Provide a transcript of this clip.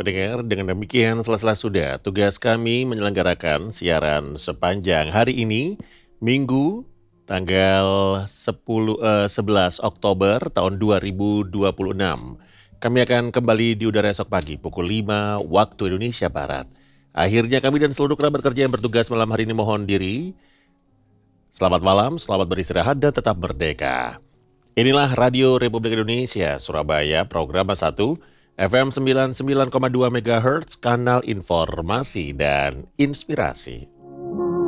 pendengar, dengan demikian selesai sudah tugas kami menyelenggarakan siaran sepanjang hari ini, Minggu, tanggal 11 Oktober tahun 2026. Kami akan kembali di udara esok pagi pukul 5 waktu Indonesia Barat. Akhirnya kami dan seluruh kerabat kerja yang bertugas malam hari ini mohon diri. Selamat malam, selamat beristirahat dan tetap merdeka. Inilah Radio Republik Indonesia, Surabaya, program 1, FM 99,2 MHz, kanal informasi dan inspirasi.